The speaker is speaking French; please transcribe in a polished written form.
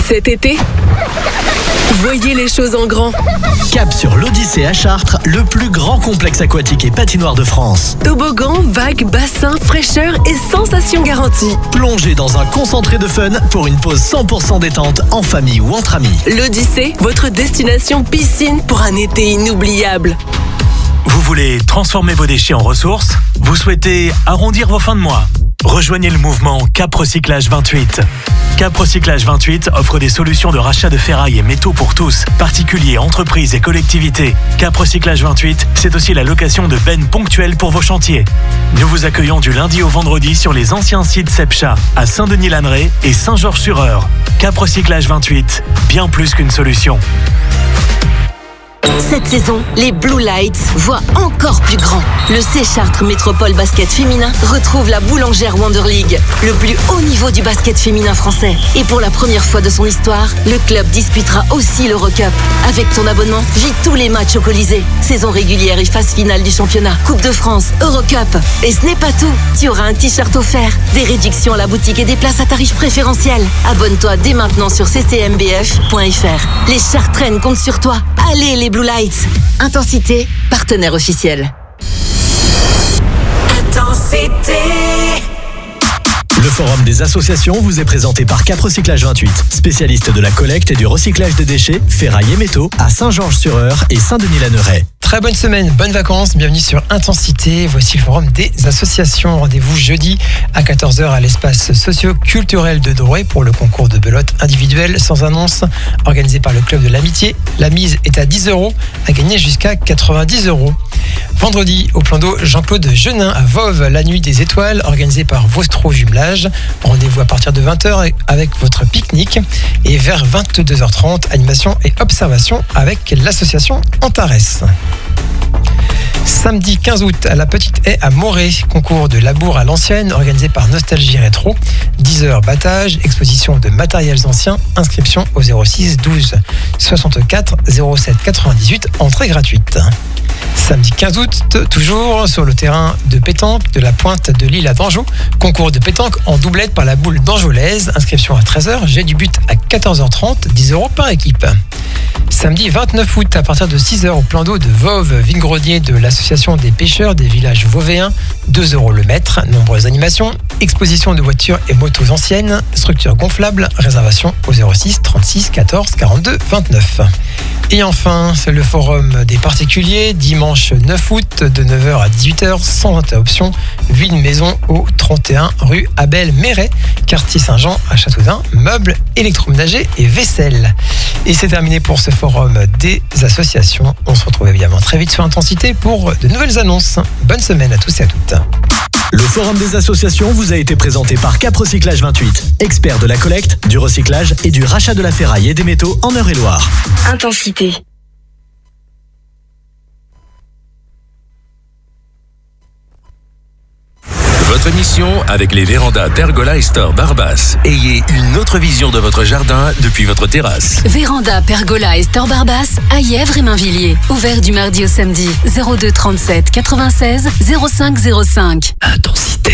Cet été, voyez les choses en grand. Cap sur l'Odyssée à Chartres, le plus grand complexe aquatique et patinoire de France. Toboggan, vagues, bassins, fraîcheur et sensations garanties. Plongez dans un concentré de fun pour une pause 100% détente en famille ou entre amis. L'Odyssée, votre destination piscine pour un été inoubliable. Vous voulez transformer vos déchets en ressources? Vous souhaitez arrondir vos fins de mois? Rejoignez le mouvement Cap Recyclage 28. Cap Recyclage 28 offre des solutions de rachat de ferraille et métaux pour tous, particuliers, entreprises et collectivités. Cap Recyclage 28, c'est aussi la location de bennes ponctuelles pour vos chantiers. Nous vous accueillons du lundi au vendredi sur les anciens sites Sepcha, à Saint-Denis-Lanneray et Saint-Georges-sur-Eure. Cap Recyclage 28, bien plus qu'une solution. Cette saison, les Blue Lights voient encore plus grand. Le C Chartres Métropole Basket Féminin retrouve la Boulangère Wonder League, le plus haut niveau du basket féminin français. Et pour la première fois de son histoire, le club disputera aussi l'Eurocup. Avec ton abonnement, vis tous les matchs au Colisée. Saison régulière et phase finale du championnat, Coupe de France, Eurocup. Et ce n'est pas tout, tu auras un t-shirt offert, des réductions à la boutique et des places à tarifs préférentiels. Abonne-toi dès maintenant sur ccmbf.fr. Les Chartraines comptent sur toi. Allez les Blue Lights. Intensité, partenaire officiel. Intensité. Le Forum des associations vous est présenté par Cap Recyclage 28, spécialiste de la collecte et du recyclage des déchets, ferraille et métaux à Saint-Georges-sur-Eure et Saint-Denis-Lanneray. Très bonne semaine, bonnes vacances, bienvenue sur Intensité. Voici le Forum des associations. Rendez-vous jeudi à 14h à l'espace socio-culturel de Drouet pour le concours de belote individuelle sans annonce organisé par le Club de l'Amitié. La mise est à 10 €, à gagner jusqu'à 90 €. Vendredi, au plan d'eau Jean-Claude Genin à Voves, la nuit des étoiles organisée par Vostro Jumelage. Rendez-vous à partir de 20h avec votre pique-nique et vers 22h30, animation et observation avec l'association Antares. Samedi 15 août à la Petite Haie à Morée, concours de labour à l'ancienne organisé par Nostalgie Rétro. 10 heures battage, exposition de matériels anciens, inscription au 06 12 64 07 98, entrée gratuite. Samedi 15 août, toujours sur le terrain de pétanque de la Pointe de l'Île à Danjou, concours de pétanque en doublette par la boule dangeaulaise, inscription à 13h, jet du but à 14h30, 10 € par équipe. Samedi 29 août, à partir de 6h au plan d'eau de Voves, Villegrenier de l'association des pêcheurs des villages vauvéens, 2 € le mètre, nombreuses animations, exposition de voitures et motos anciennes, structure gonflable, réservation au 06 36 14 42 29. Et enfin, c'est le forum des particuliers, dimanche 9 août de 9h à 18h, sans interruption, ville maison au 31 rue Abel Méret, quartier Saint-Jean à Châteaudun, meubles, électroménagers et vaisselle. Et c'est terminé pour ce forum des associations. On se retrouve évidemment très vite sur Intensité pour de nouvelles annonces. Bonne semaine à tous et à toutes. Le Forum des associations vous a été présenté par Cap Recyclage 28, expert de la collecte, du recyclage et du rachat de la ferraille et des métaux en Eure-et-Loire. Intensité. Votre émission avec les vérandas Pergola et Store Barbas. Ayez une autre vision de votre jardin depuis votre terrasse. Véranda, Pergola et Store Barbas à Yèvres et Mainvilliers. Ouvert du mardi au samedi. 02 37 96 05 05. Intensité.